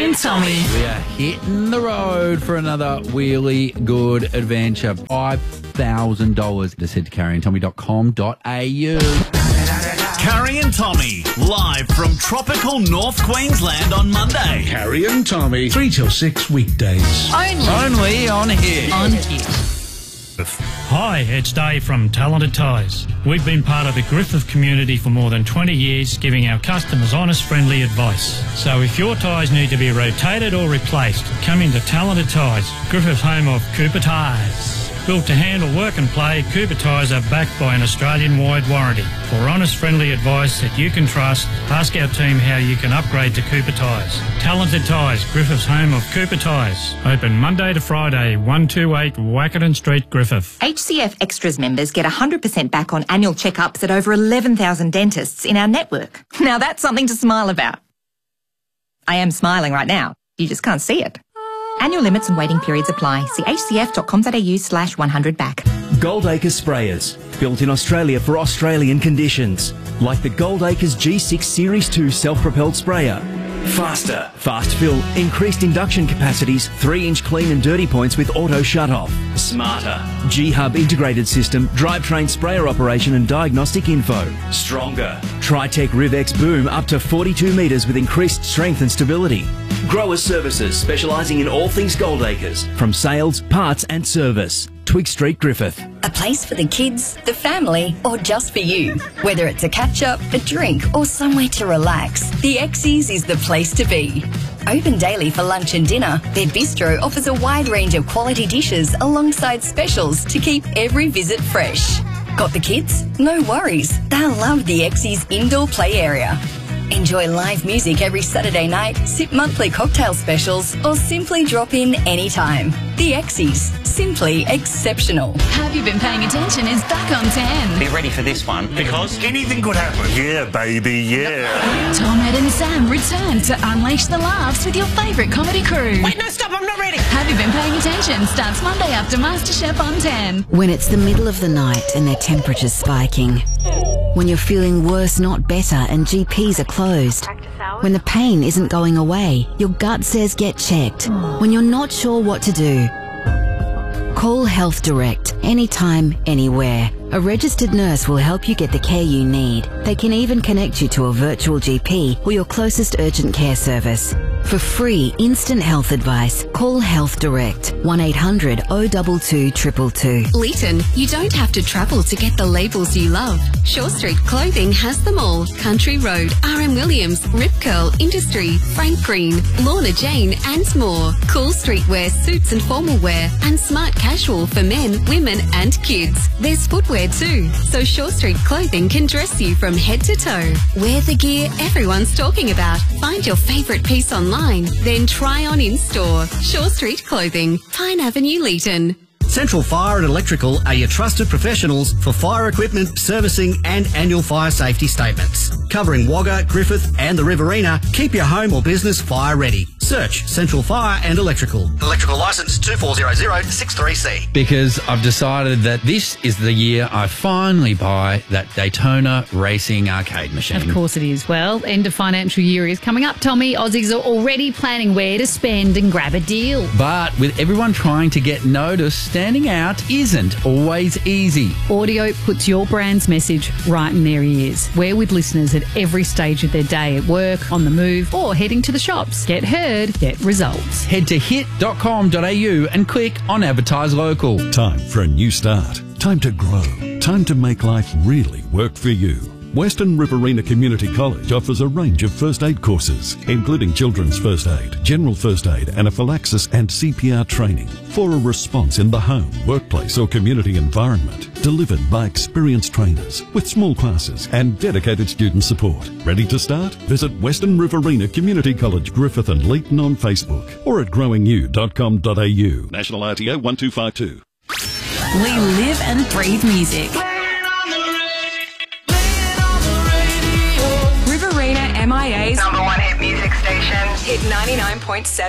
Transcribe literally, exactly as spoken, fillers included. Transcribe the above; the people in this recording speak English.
and Tommy. We are hitting the road for another really good adventure. five thousand dollars. Just head to carrie and tommy dot com dot a u. Carrie and Tommy, live from tropical North Queensland on Monday. Carrie and Tommy, three till six weekdays. Only, Only on here. on here. Hi, it's Dave from Talented Ties. We've been part of the Griffith community for more than twenty years, giving our customers honest, friendly advice. So if your tyres need to be rotated or replaced, come into Talented Ties, Griffith's home of Cooper Tyres. Built to handle work and play, Cooper Tyres are backed by an Australian-wide warranty. For honest, friendly advice that you can trust, ask our team how you can upgrade to Cooper Tyres. Talented Tyres, Griffith's home of Cooper Tyres. Open Monday to Friday, one two eight Wackerton Street, Griffith. H C F Extras members get one hundred percent back on annual checkups at over eleven thousand dentists in our network. Now that's something to smile about. I am smiling right now. You just can't see it. Annual limits and waiting periods apply. See h c f dot com dot a u slash one hundred back. Goldacre sprayers, built in Australia for Australian conditions, like the Goldacres G six Series two self-propelled sprayer. Faster, fast fill, increased induction capacities, three inch clean and dirty points with auto shut-off. Smarter, G-Hub integrated system, drivetrain sprayer operation and diagnostic info. Stronger, Tritech Rivex boom up to forty-two metres with increased strength and stability. Grower Services, specialising in all things Goldacres, from sales, parts and service. Twig Street, Griffith. A place for the kids, the family, or just for you. Whether it's a catch-up, a drink, or somewhere to relax, the Exes is the place to be. Open daily for lunch and dinner, their bistro offers a wide range of quality dishes alongside specials to keep every visit fresh. Got the kids? No worries. They'll love the Exes indoor play area. Enjoy live music every Saturday night, sip monthly cocktail specials, or simply drop in anytime. The Exes, simply exceptional. Have You Been Paying Attention is back on ten. Be ready for this one, because Anything could happen. Yeah, baby, yeah. Tom, Ed and Sam return to unleash the laughs with your favourite comedy crew. Wait, no, stop, I'm not ready. Have You Been Paying Attention starts Monday after MasterChef on ten. When it's the middle of the night and their temperature's spiking. When you're feeling worse, not better, and G Ps are closed. When the pain isn't going away, your gut says get checked. When you're not sure what to do. Call Health Direct, anytime, anywhere. A registered nurse will help you get the care you need. They can even connect you to a virtual G P or your closest urgent care service. For free, instant health advice, call Health Direct, one eight hundred oh two two two two two. Leeton, you don't have to travel to get the labels you love. Shore Street Clothing has them all. Country Road, R M Williams, Rip Curl, Industry, Frank Green, Lorna Jane and more. Cool streetwear, suits and formal wear, and smart casual for men, women and kids. There's footwear too, so Shore Street Clothing can dress you from head to toe. Wear the gear everyone's talking about. Find your favourite piece online, then try on in-store. Shore Street Clothing, Pine Avenue, Leeton. Central Fire and Electrical are your trusted professionals for fire equipment, servicing and annual fire safety statements. Covering Wagga, Griffith and the Riverina, keep your home or business fire ready. Search Central Fire and Electrical. Electrical licence two four zero zero six three C. Because I've decided that this is the year I finally buy that Daytona Racing arcade machine. Of course it is. Well, end of financial year is coming up, Tommy. Aussies are already planning where to spend and grab a deal. But with everyone trying to get noticed, standing out isn't always easy. Audio puts your brand's message right in their ears. We're with listeners at every stage of their day, at work, on the move, or heading to the shops. Get heard, get results. Head to hit dot com dot a u and click on Advertise Local. Time for a new start. Time to grow. Time to make life really work for you. Western Riverina Community College offers a range of first aid courses, including children's first aid, general first aid, anaphylaxis and C P R training for a response in the home, workplace or community environment, delivered by experienced trainers with small classes and dedicated student support. Ready to start? Visit Western Riverina Community College, Griffith and Leeton on Facebook or at growing u dot com dot a u. National R T O one two five two. We live and breathe music. Riverina M I A's number one hit music station. Hit ninety-nine point seven.